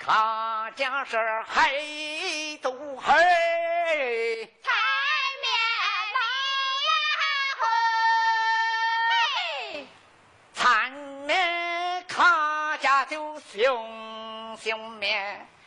他家是黑都黑， 才面老黑， 残面卡家就熊面。